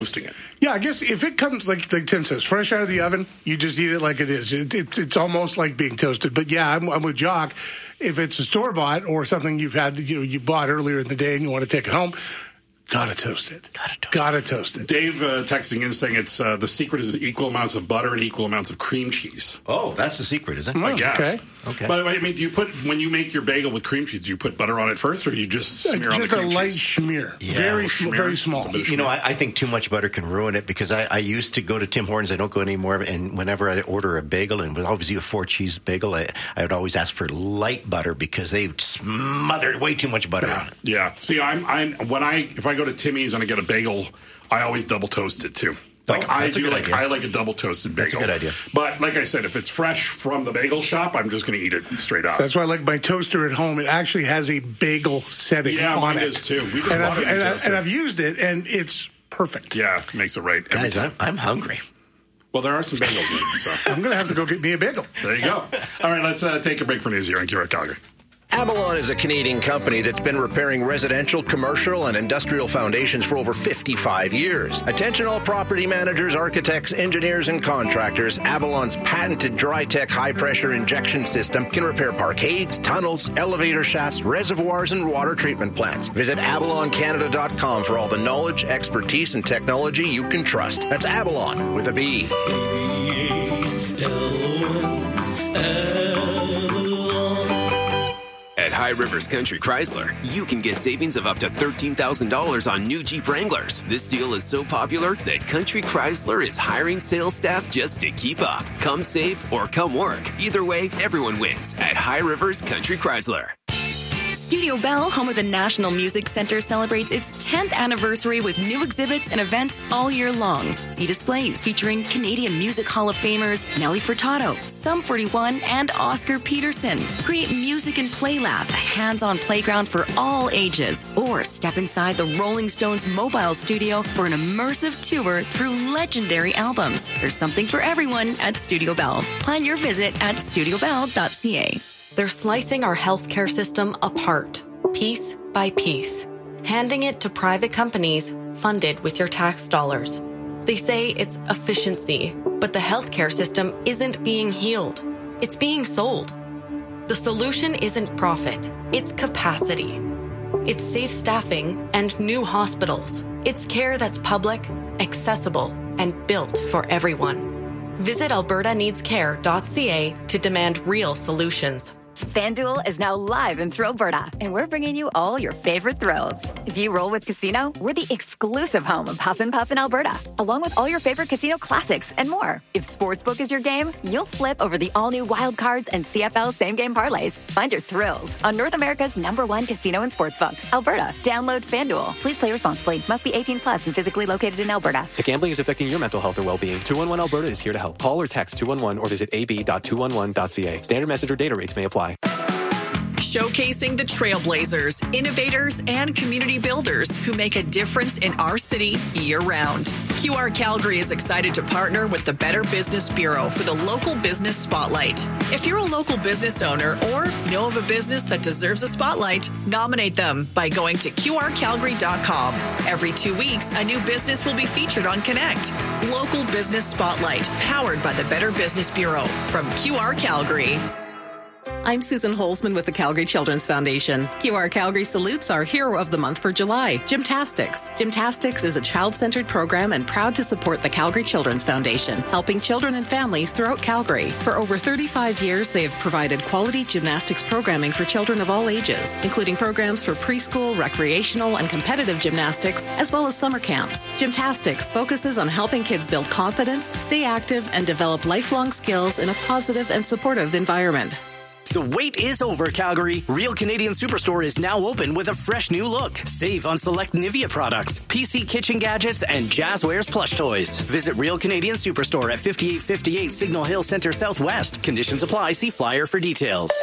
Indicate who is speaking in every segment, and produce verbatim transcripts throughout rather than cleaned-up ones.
Speaker 1: toasting it.
Speaker 2: Yeah, I guess if it comes, like, like Tim says, fresh out of the oven, you just eat it like it is. It, it, it's almost like being toasted. But, yeah, I'm, I'm with Jock. If it's a store-bought or something you've had, you know, you bought earlier in the day and you want to take it home, gotta toast it.
Speaker 3: Gotta toast
Speaker 2: Gotta
Speaker 3: it.
Speaker 2: toast it.
Speaker 1: Dave uh, texting in saying it's uh, the secret is equal amounts of butter and equal amounts of cream cheese.
Speaker 3: Oh, that's the secret, is it?
Speaker 2: Oh,
Speaker 1: I guess.
Speaker 2: okay.
Speaker 3: Okay.
Speaker 1: But I mean, do you put when you make your bagel with cream cheese, do you put butter on it first, or you just smear
Speaker 2: Uh,
Speaker 1: on the
Speaker 2: just a
Speaker 1: cream
Speaker 2: light
Speaker 1: cheese?
Speaker 2: smear.
Speaker 3: Yeah,
Speaker 2: very,
Speaker 1: or
Speaker 2: sm-
Speaker 1: smear.
Speaker 2: very
Speaker 1: Just a
Speaker 2: small.
Speaker 1: bit of
Speaker 3: You know,
Speaker 1: smear.
Speaker 3: I, I think too much butter can ruin it because I, I used to go to Tim Hortons. I don't go anymore. And whenever I order a bagel, and it would always be a four cheese bagel, I, I would always ask for light butter because they smothered way too much butter on it.
Speaker 1: Yeah. See, I'm I'm when I if I go to Timmy's and I get a bagel, I always double toast it too. Like
Speaker 3: Oh,
Speaker 1: I
Speaker 3: that's a
Speaker 1: do,
Speaker 3: good
Speaker 1: like
Speaker 3: idea.
Speaker 1: I like a double toasted
Speaker 3: That's a
Speaker 1: bagel.
Speaker 3: good idea.
Speaker 1: But like I said, if it's fresh from the bagel shop, I'm just going to eat it straight up.
Speaker 2: That's why I like my toaster at home. It actually has a bagel setting
Speaker 1: Yeah,
Speaker 2: on
Speaker 1: mine
Speaker 2: it.
Speaker 1: is too. We just
Speaker 2: and,
Speaker 1: bought
Speaker 2: I've,
Speaker 1: a new
Speaker 2: and, I,
Speaker 1: toaster.
Speaker 2: and I've used it, and it's perfect.
Speaker 1: Yeah, makes it right. every
Speaker 3: Guys,
Speaker 1: time.
Speaker 3: I'm, I'm hungry.
Speaker 1: Well, there are some bagels in it, so
Speaker 2: I'm going to have to go get me a bagel.
Speaker 1: there you go. All right, let's uh, take a break for news here on Q R Calgary.
Speaker 4: Avalon is a Canadian company that's been repairing residential, commercial, and industrial foundations for over fifty-five years. Attention all property managers, architects, engineers, and contractors. Avalon's patented Dry-Tech high-pressure injection system can repair parkades, tunnels, elevator shafts, reservoirs, and water treatment plants. Visit avalon canada dot com for all the knowledge, expertise, and technology you can trust. That's Avalon with a B.
Speaker 5: At High Rivers Country Chrysler, you can get savings of up to thirteen thousand dollars on new Jeep Wranglers. This deal is so popular that Country Chrysler is hiring sales staff just to keep up. Come save or come work. Either way, everyone wins at High Rivers Country Chrysler.
Speaker 6: Studio Bell, home of the National Music Center, celebrates its tenth anniversary with new exhibits and events all year long. See displays featuring Canadian Music Hall of Famers Nelly Furtado, Sum forty-one, and Oscar Peterson. Create Music and Play Lab, a hands-on playground for all ages. Or step inside the Rolling Stones mobile studio for an immersive tour through legendary albums. There's something for everyone at Studio Bell. Plan your visit at studio bell dot c a.
Speaker 7: They're slicing our healthcare system apart, piece by piece, handing it to private companies funded with your tax dollars. They say it's efficiency, but the healthcare system isn't being healed. It's being sold. The solution isn't profit, it's capacity. It's safe staffing and new hospitals. It's care that's public, accessible, and built for everyone. Visit alberta needs care dot c a to demand real solutions.
Speaker 8: FanDuel is now live in Thrillberta, and we're bringing you all your favorite thrills. If you roll with Casino, we're the exclusive home of Huff and Puff in Alberta, along with all your favorite casino classics and more. If Sportsbook is your game, you'll flip over the all-new Wild Cards and C F L same-game parlays. Find your thrills on North America's number one casino and sportsbook, Alberta. Download FanDuel. Please play responsibly. Must be eighteen plus and physically located in Alberta.
Speaker 9: If gambling is affecting your mental health or well-being, two one one Alberta is here to help. Call or text two one one or visit a b dot two one one dot c a. Standard message or data rates may apply.
Speaker 10: Showcasing the trailblazers, innovators, and community builders who make a difference in our city year-round. Q R Calgary is excited to partner with the Better Business Bureau for the Local Business Spotlight. If you're a local business owner or know of a business that deserves a spotlight, nominate them by going to q r calgary dot com. Every two weeks, a new business will be featured on Connect. Local Business Spotlight, powered by the Better Business Bureau from Q R Calgary.
Speaker 11: I'm Susan Holzman with the Calgary Children's Foundation. Q R Calgary salutes our hero of the month for July, Gymtastics. Gymtastics is a child-centered program and proud to support the Calgary Children's Foundation, helping children and families throughout Calgary. For over thirty-five years, they have provided quality gymnastics programming for children of all ages, including programs for preschool, recreational, and competitive gymnastics, as well as summer camps. Gymtastics focuses on helping kids build confidence, stay active, and develop lifelong skills in a positive and supportive environment.
Speaker 12: The wait is over, Calgary. Real Canadian Superstore is now open with a fresh new look. Save on select Nivea products, P C kitchen gadgets, and Jazzwares plush toys. Visit Real Canadian Superstore at fifty-eight fifty-eight Signal Hill Center Southwest. Conditions apply. See flyer for details.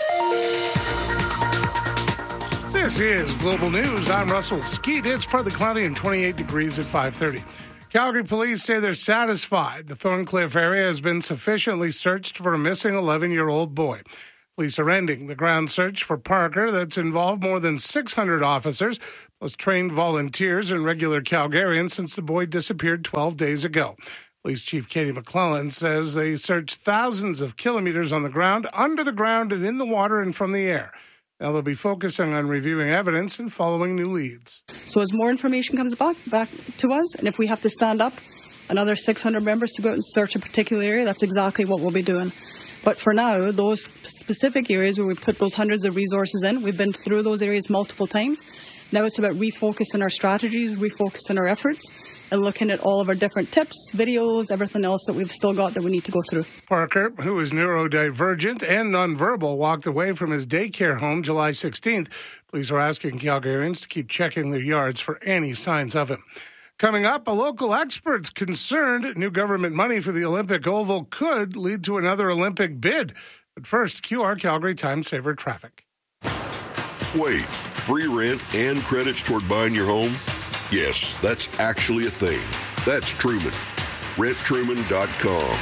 Speaker 2: This is Global News. I'm Russell Skeet. It's partly cloudy and twenty-eight degrees at five thirty. Calgary police say they're satisfied the Thorncliffe area has been sufficiently searched for a missing eleven-year-old boy. Police are ending the ground search for Parker that's involved more than six hundred officers, plus trained volunteers and regular Calgarians since the boy disappeared twelve days ago. Police Chief Katie McClellan says they searched thousands of kilometers on the ground, under the ground, and in the water and from the air. Now they'll be focusing on reviewing evidence and following new leads.
Speaker 13: So as more information comes back, back to us, and if we have to stand up another six hundred members to go out and search a particular area, that's exactly what we'll be doing. But for now, those specific areas where we put those hundreds of resources in, we've been through those areas multiple times. Now it's about refocusing our strategies, refocusing our efforts, and looking at all of our different tips, videos, everything else that we've still got that we need to go through.
Speaker 2: Parker, who is neurodivergent and nonverbal, walked away from his daycare home July sixteenth. Police are asking Calgarians to keep checking their yards for any signs of him. Coming up, a local expert's concerned new government money for the Olympic Oval could lead to another Olympic bid. But first, Q R Calgary Time Saver traffic.
Speaker 14: Wait, free rent and credits toward buying your home? Yes, that's actually a thing. That's Truman. rent truman dot com.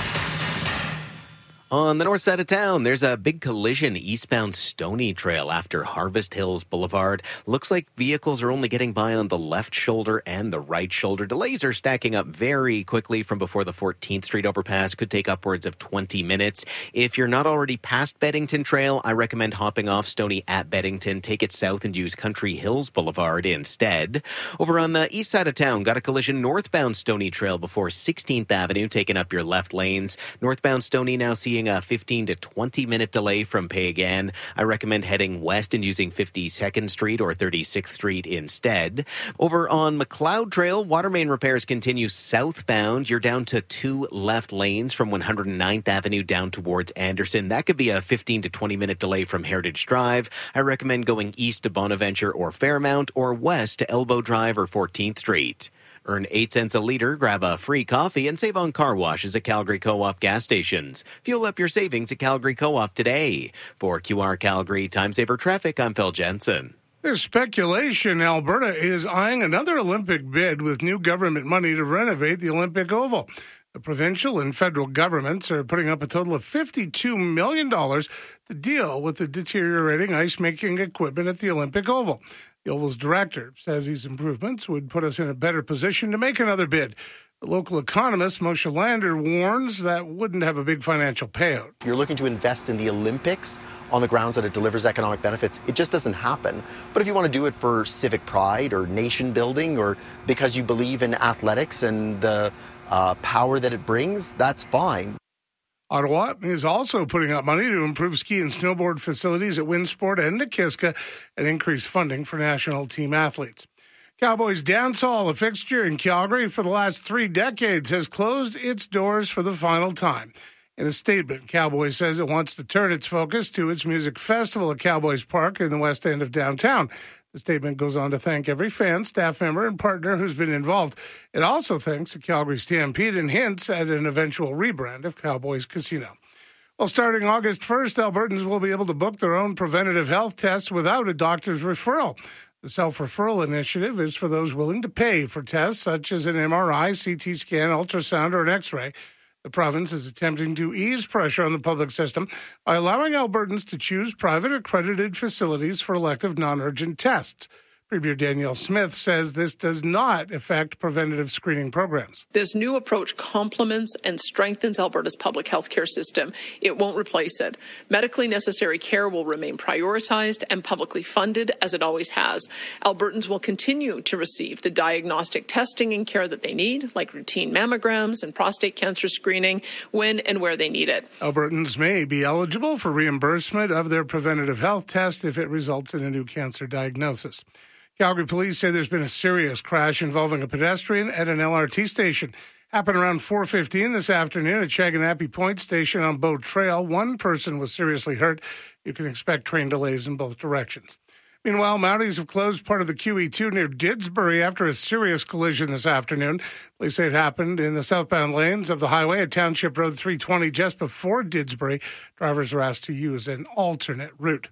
Speaker 15: On the north side of town, there's a big collision eastbound Stony Trail after Harvest Hills Boulevard. Looks like vehicles are only getting by on the left shoulder and the right shoulder. Delays are stacking up very quickly from before the fourteenth Street overpass. Could take upwards of twenty minutes. If you're not already past Beddington Trail, I recommend hopping off Stony at Beddington, take it south and use Country Hills Boulevard instead. Over on the east side of town, got a collision northbound Stony Trail before sixteenth Avenue, taking up your left lanes. Northbound Stony now seeing a fifteen to twenty minute delay from Pagan. I recommend heading west and using fifty-second Street or thirty-sixth Street instead. Over on McLeod Trail, water main repairs continue southbound. You're down to two left lanes from one hundred ninth Avenue down towards Anderson. That could be a fifteen to twenty minute delay from Heritage Drive. I recommend going east to Bonaventure or Fairmount or west to Elbow Drive or fourteenth Street. Earn eight cents a litre, grab a free coffee, and save on car washes at Calgary Co-op gas stations. Fuel up your savings at Calgary Co-op today. For Q R Calgary Time Saver Traffic, I'm Phil Jensen.
Speaker 2: There's speculation Alberta is eyeing another Olympic bid with new government money to renovate the Olympic Oval. The provincial and federal governments are putting up a total of fifty-two million dollars to deal with the deteriorating ice-making equipment at the Olympic Oval. The Oval's director says these improvements would put us in a better position to make another bid. The local economist, Moshe Lander, warns that wouldn't have a big financial payout.
Speaker 16: If you're looking to invest in the Olympics on the grounds that it delivers economic benefits, it just doesn't happen. But if you want to do it for civic pride or nation building or because you believe in athletics and the uh, power that it brings, that's fine.
Speaker 2: Ottawa is also putting up money to improve ski and snowboard facilities at Winsport and Nikiska and increase funding for national team athletes. Cowboys Dance Hall, a fixture in Calgary for the last three decades, has closed its doors for the final time. In a statement, Cowboys says it wants to turn its focus to its music festival at Cowboys Park in the west end of downtown. The statement goes on to thank every fan, staff member, and partner who's been involved. It also thanks the Calgary Stampede and hints at an eventual rebrand of Cowboys Casino. Well, starting August first, Albertans will be able to book their own preventative health tests without a doctor's referral. The self-referral initiative is for those willing to pay for tests such as an M R I, C T scan, ultrasound, or an X-ray. The province is attempting to ease pressure on the public system by allowing Albertans to choose private accredited facilities for elective non-urgent tests. Premier Danielle Smith says this does not affect preventative screening programs.
Speaker 17: This new approach complements and strengthens Alberta's public health care system. It won't replace it. Medically necessary care will remain prioritized and publicly funded, as it always has. Albertans will continue to receive the diagnostic testing and care that they need, like routine mammograms and prostate cancer screening, when and where they need it.
Speaker 2: Albertans may be eligible for reimbursement of their preventative health test if it results in a new cancer diagnosis. Calgary police say there's been a serious crash involving a pedestrian at an L R T station. Happened around four fifteen this afternoon at Chaganappy Point Station on Boat Trail. One person was seriously hurt. You can expect train delays in both directions. Meanwhile, Mounties have closed part of the Q E two near Didsbury after a serious collision this afternoon. Police say it happened in the southbound lanes of the highway at Township Road three twenty just before Didsbury. Drivers are asked to use an alternate route.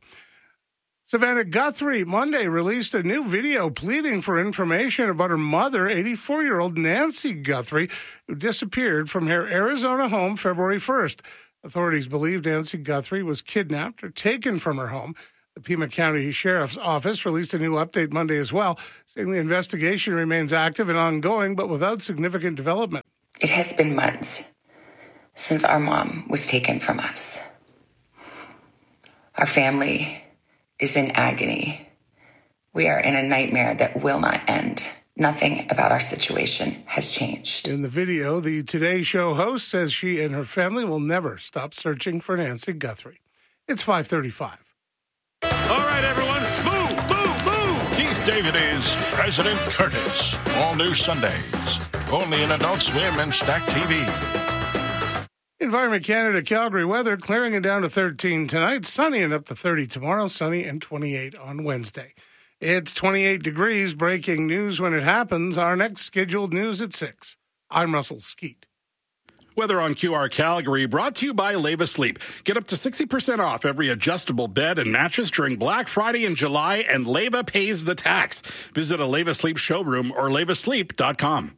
Speaker 2: Savannah Guthrie Monday released a new video pleading for information about her mother, eighty-four-year-old Nancy Guthrie, who disappeared from her Arizona home February first. Authorities believe Nancy Guthrie was kidnapped or taken from her home. The Pima County Sheriff's Office released a new update Monday as well, saying the investigation remains active and ongoing, but without significant development.
Speaker 18: It has been months since our mom was taken from us. Our family is in agony. We are in a nightmare that will not end. Nothing about our situation has changed.
Speaker 2: In the video, the Today Show host says she and her family will never stop searching for Nancy Guthrie. It's five thirty-five.
Speaker 19: All right, everyone, move, move, move! Keith David is President Curtis. All new Sundays. Only in Adult Swim and Stack T V.
Speaker 2: Environment Canada Calgary weather, clearing it down to thirteen tonight, sunny and up to thirty tomorrow, sunny and twenty-eight on Wednesday. It's twenty-eight degrees. Breaking news when it happens. Our next scheduled news at six. I'm Russell Skeet.
Speaker 1: Weather on Q R Calgary brought to you by Leva Sleep. Get up to sixty percent off every adjustable bed and mattress during Black Friday in July, and Leva pays the tax. Visit a Leva Sleep showroom or leva sleep dot com.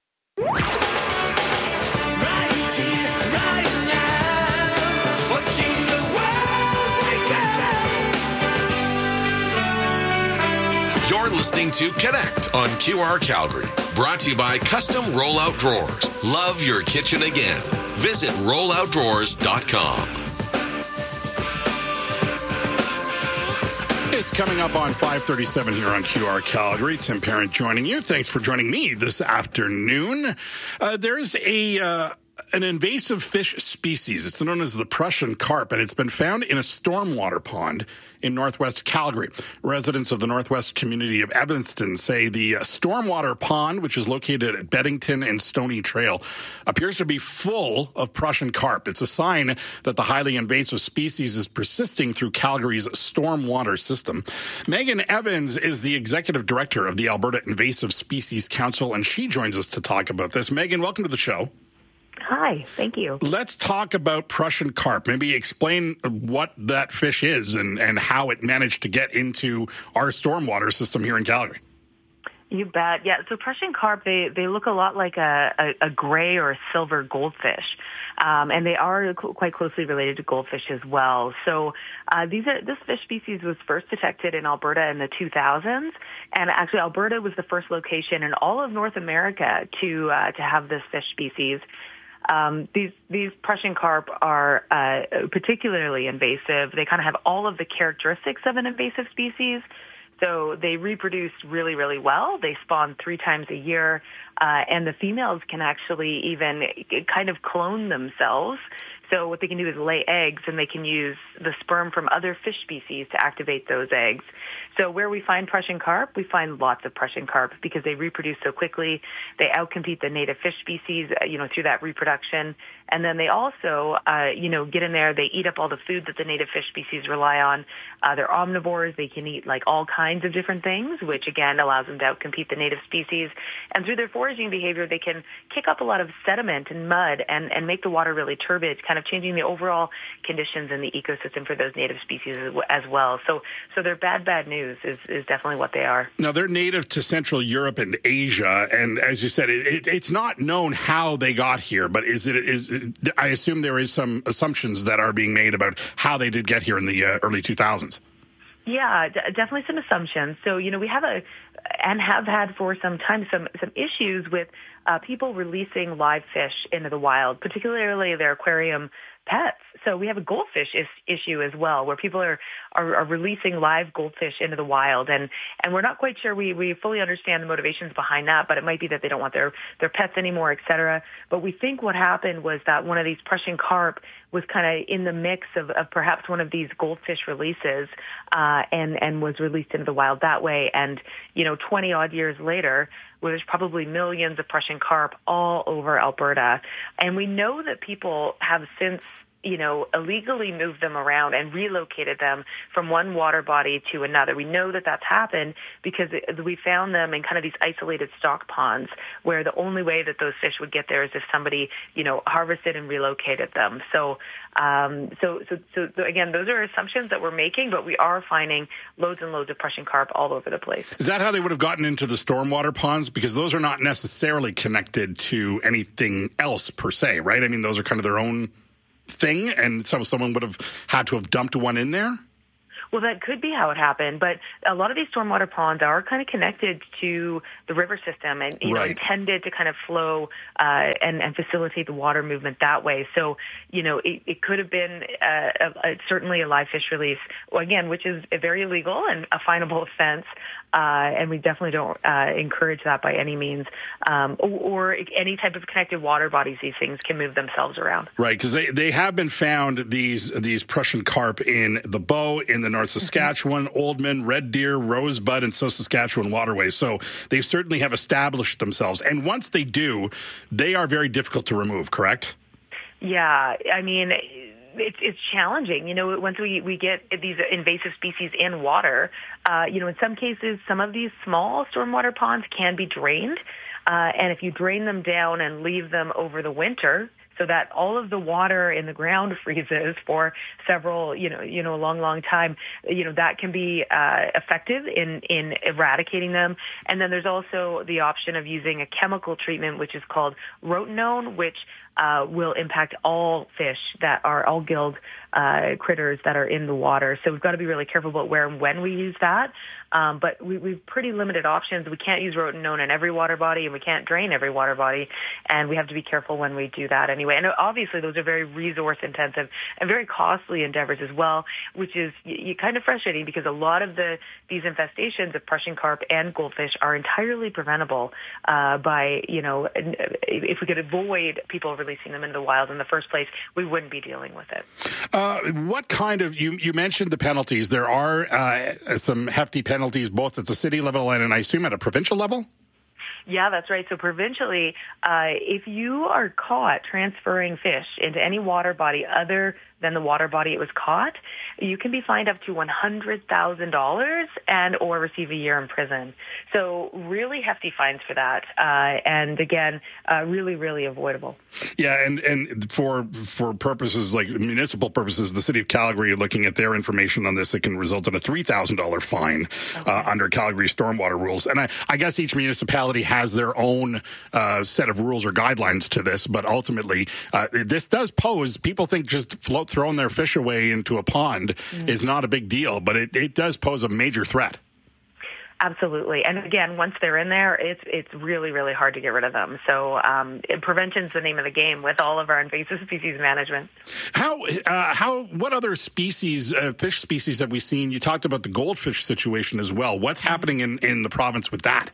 Speaker 20: You're listening to Connect on Q R Calgary. Brought to you by Custom Rollout Drawers. Love your kitchen again. Visit roll out drawers dot com.
Speaker 1: It's coming up on five thirty-seven here on Q R Calgary. Tim Parent joining you. Thanks for joining me this afternoon. Uh, there's a... Uh, An invasive fish species. It's known as the Prussian carp, and it's been found in a stormwater pond in northwest Calgary. Residents of the northwest community of Evanston say the stormwater pond, which is located at Beddington and Stony Trail, appears to be full of Prussian carp. It's a sign that the highly invasive species is persisting through Calgary's stormwater system. Megan Evans is the executive director of the Alberta Invasive Species Council, and she joins us to talk about this. Megan, welcome to the show.
Speaker 21: Hi, thank you.
Speaker 1: Let's talk about Prussian carp. Maybe explain what that fish is and, and how it managed to get into our stormwater system here in Calgary.
Speaker 21: You bet. Yeah, so Prussian carp, they, they look a lot like a, a, a gray or a silver goldfish, um, and they are cl- quite closely related to goldfish as well. So uh, these are, this fish species was first detected in Alberta in the two thousands, and actually Alberta was the first location in all of North America to uh, to have this fish species. Um, these these Prussian carp are uh, particularly invasive. They kind of have all of the characteristics of an invasive species. So they reproduce really, really well. They spawn three times a year, uh, and the females can actually even kind of clone themselves. So what they can do is lay eggs, and they can use the sperm from other fish species to activate those eggs. So where we find Prussian carp, we find lots of Prussian carp because they reproduce so quickly. They outcompete the native fish species, you know, through that reproduction. And then they also, uh, you know, get in there. They eat up all the food that the native fish species rely on. Uh, they're omnivores. They can eat like all kinds of different things, which again allows them to outcompete the native species. And through their foraging behavior, they can kick up a lot of sediment and mud and, and make the water really turbid, kind of changing the overall conditions in the ecosystem for those native species as well. So, so they're bad, bad news is, is definitely what they are.
Speaker 1: Now, they're native to Central Europe and Asia, and as you said, it, it, it's not known how they got here, but is it is it, I assume there is some assumptions that are being made about how they did get here in the uh, early two thousands.
Speaker 21: Yeah, d- definitely some assumptions. So, you know, we have a, and have had for some time, some, some issues with uh, people releasing live fish into the wild, particularly their aquarium pets. So we have a goldfish is, issue as well, where people are, are, are releasing live goldfish into the wild. And, and we're not quite sure we, we fully understand the motivations behind that, but it might be that they don't want their, their pets anymore, et cetera. But we think what happened was that one of these Prussian carp was kind of in the mix of, of perhaps one of these goldfish releases, uh, and, and was released into the wild that way. And, you know, twenty odd years later, where there's probably millions of Prussian carp all over Alberta. And we know that people have since, you know, illegally moved them around and relocated them from one water body to another. We know that that's happened because we found them in kind of these isolated stock ponds where the only way that those fish would get there is if somebody, you know, harvested and relocated them. So, um, so, so, so again, those are assumptions that we're making, but we are finding loads and loads of Prussian carp all over the place.
Speaker 1: Is that how they would have gotten into the stormwater ponds? Because those are not necessarily connected to anything else per se, right? I mean, those are kind of their own thing, and so someone would have had to have dumped one in there?
Speaker 21: Well, that could be how it happened, but a lot of these stormwater ponds are kind of connected to the river system and you
Speaker 1: right.
Speaker 21: know, intended to kind of flow uh, and, and facilitate the water movement that way. So, you know, it, it could have been uh, a, a, certainly a live fish release, well, again, which is very illegal and a finable offense. Uh, and we definitely don't uh, encourage that by any means. Um, or, or any type of connected water bodies, these things can move themselves around.
Speaker 1: Right, because they, they have been found, these these Prussian carp, in the Bow, in the North Saskatchewan, mm-hmm. Oldman, Red Deer, Rosebud, and South Saskatchewan waterways. So they certainly have established themselves. And once they do, they are very difficult to remove, correct?
Speaker 21: Yeah, I mean... It's, it's challenging, you know, once we, we get these invasive species in water, uh, you know, in some cases, some of these small stormwater ponds can be drained. Uh, and if you drain them down and leave them over the winter, so that all of the water in the ground freezes for several, you know, you know, a long, long time, you know, that can be uh, effective in, in eradicating them. And then there's also the option of using a chemical treatment, which is called rotenone, which uh, will impact all fish that are all gilled uh, critters that are in the water. So we've got to be really careful about where and when we use that. Um, but we, we've pretty limited options. We can't use rotenone in every water body, and we can't drain every water body, and we have to be careful when we do that anyway. And obviously, those are very resource-intensive and very costly endeavors as well, which is y- y- kind of frustrating because a lot of the these infestations of Prussian carp and goldfish are entirely preventable uh, by, you know, if we could avoid people releasing them into the wild in the first place, we wouldn't be dealing with it.
Speaker 1: Uh, what kind of, you, you mentioned the penalties. There are uh, some hefty penalties. penalties both at the city level and, and I assume at a provincial level?
Speaker 21: Yeah, that's right. So provincially, uh, if you are caught transferring fish into any water body other than the water body it was caught, you can be fined up to one hundred thousand dollars and or receive a year in prison. So really hefty fines for that. Uh, and again, uh, really, really avoidable.
Speaker 1: Yeah, and, and for for purposes like municipal purposes, the city of Calgary, looking at their information on this, it can result in a three thousand dollars fine okay. uh, under Calgary stormwater rules. And I, I guess each municipality has their own uh, set of rules or guidelines to this, but ultimately, uh, this does pose, people think just float throwing their fish away into a pond mm. is not a big deal, but it, it does pose a major threat.
Speaker 21: Absolutely. And again, once they're in there, it's it's really, really hard to get rid of them. So um, prevention is the name of the game with all of our invasive species management. How,
Speaker 1: uh, how, what other species, uh, fish species have we seen? You talked about the goldfish situation as well. What's happening in, in the province with that?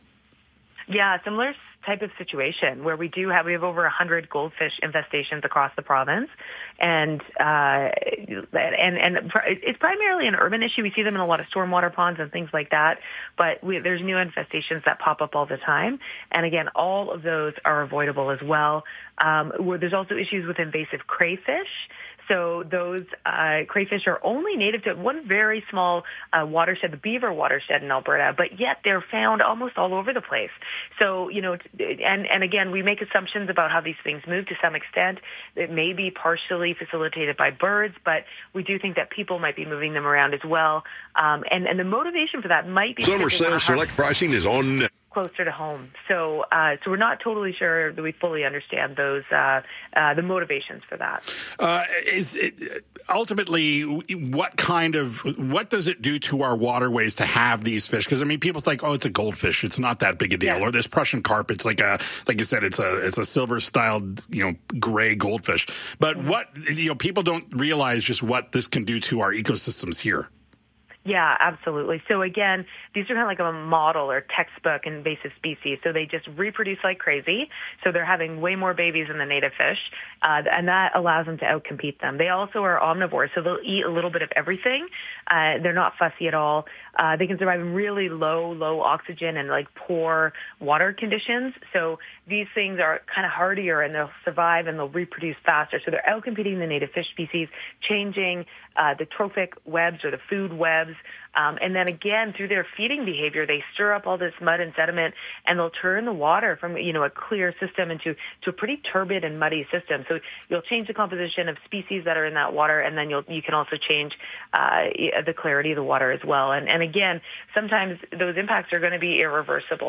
Speaker 21: Yeah, similar type of situation where we do have, we have over one hundred goldfish infestations across the province. And, uh, and, and it's primarily an urban issue. We see them in a lot of stormwater ponds and things like that, but we, there's new infestations that pop up all the time. And again, all of those are avoidable as well. Um, where there's also issues with invasive crayfish. So those uh, crayfish are only native to one very small uh, watershed, the Beaver watershed in Alberta, but yet they're found almost all over the place. So, you know, and, and again, we make assumptions about how these things move to some extent. It may be partially facilitated by birds, but we do think that people might be moving them around as well. Um, and, and the motivation for that might be...
Speaker 14: Summer sales select pricing is on...
Speaker 21: closer to home. So uh, so we're not totally sure that we fully understand those, uh, uh, the motivations for that.
Speaker 1: Uh, is it, ultimately, what kind of, what does it do to our waterways to have these fish? Because, I mean, people think, oh, it's a goldfish. It's not that big a deal. Yeah. Or this Prussian carp, it's like a, like you said, it's a, it's a silver-styled, you know, gray goldfish. But mm-hmm. what, you know, people don't realize just what this can do to our ecosystems here.
Speaker 21: Yeah, absolutely. So again, these are kind of like a model or textbook invasive species. So they just reproduce like crazy. So they're having way more babies than the native fish, uh, and that allows them to outcompete them. They also are omnivores, so they'll eat a little bit of everything. Uh, they're not fussy at all. Uh, they can survive in really low, low oxygen and like poor water conditions. So these things are kind of hardier and they'll survive and they'll reproduce faster. So they're outcompeting the native fish species, changing uh, the trophic webs or the food webs. Um, and then again, through their feeding behavior, they stir up all this mud and sediment, and they'll turn the water from, you know, a clear system into to a pretty turbid and muddy system. So you'll change the composition of species that are in that water, and then you'll you can also change uh, the clarity of the water as well. And and again, sometimes those impacts are going to be irreversible.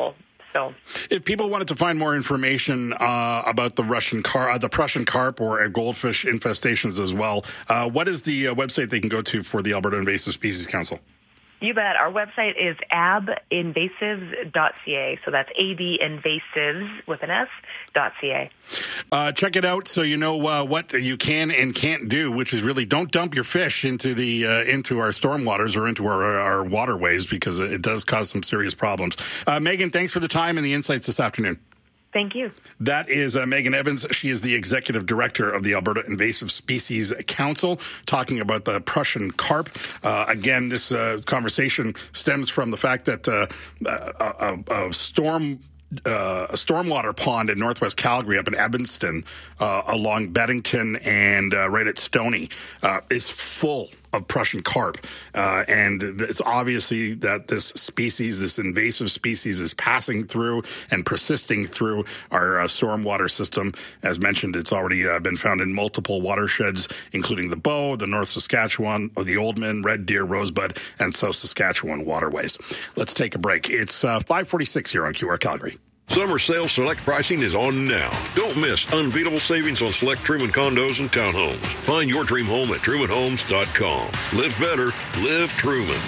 Speaker 21: So,
Speaker 1: if people wanted to find more information uh, about the Russian car, uh, the Prussian carp or uh, goldfish infestations as well, uh, what is the uh, website they can go to for the Alberta Invasive Species Council?
Speaker 21: You bet. Our website is a b invasives dot c a. So that's A B invasives with an S dot C A.
Speaker 1: Uh, check it out so you know uh, what you can and can't do, which is really don't dump your fish into the uh, into our stormwaters or into our, our waterways, because it does cause some serious problems. Uh, Megan, thanks for the time and the insights this afternoon.
Speaker 21: Thank you.
Speaker 1: That is uh, Megan Evans. She is the executive director of the Alberta Invasive Species Council, talking about the Prussian carp. Uh, again, this uh, conversation stems from the fact that uh, a, a, a storm Uh, a stormwater pond in northwest Calgary up in Evanston uh, along Beddington and uh, right at Stony uh, is full of Prussian carp. Uh, and it's obviously that this species, this invasive species, is passing through and persisting through our uh, stormwater system. As mentioned, it's already uh, been found in multiple watersheds, including the Bow, the North Saskatchewan, the Oldman, Red Deer, Rosebud, and South Saskatchewan waterways. Let's take a break. It's uh, five forty-six here on Q R Calgary.
Speaker 14: Summer sale select pricing is on now. Don't miss unbeatable savings on select Truman condos and townhomes. Find your dream home at truman homes dot com. Live better. Live Truman.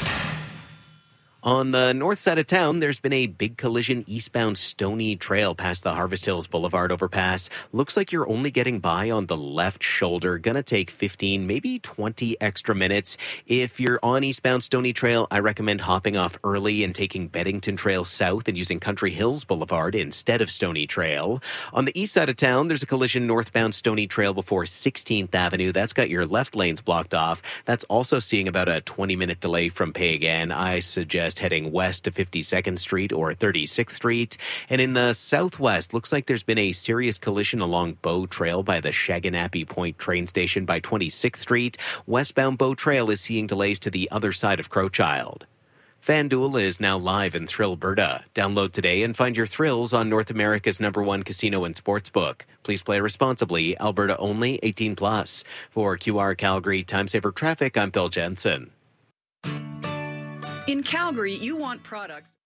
Speaker 15: On the north side of town, there's been a big collision eastbound Stony Trail past the Harvest Hills Boulevard overpass. Looks like you're only getting by on the left shoulder. Gonna take fifteen, maybe twenty extra minutes. If you're on eastbound Stony Trail, I recommend hopping off early and taking Beddington Trail south and using Country Hills Boulevard instead of Stony Trail. On the east side of town, there's a collision northbound Stony Trail before sixteenth Avenue. That's got your left lanes blocked off. That's also seeing about a twenty-minute delay from Peigan. I suggest heading west to fifty-second Street or thirty-sixth Street. And in the southwest, looks like there's been a serious collision along Bow Trail by the Shaganappi Point train station by twenty-sixth Street. Westbound Bow Trail is seeing delays to the other side of Crowchild. FanDuel is now live in Thrillberta. Download today and find your thrills on North America's number one casino and sportsbook. Please play responsibly. Alberta only, eighteen plus. For Q R Calgary Time Saver Traffic, I'm Phil Jensen.
Speaker 10: In Calgary, you want products.